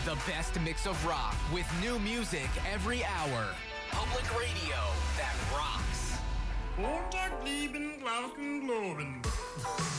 The best mix of rock with new music every hour. Public radio that rocks. Montag blieben Glauben.